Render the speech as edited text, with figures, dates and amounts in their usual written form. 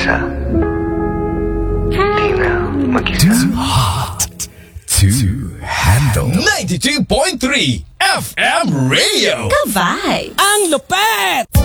mag-isa. Di na mag-isa. Too hot to handle. 92.3 FM Radio. Ka-vibe! Ang lupet!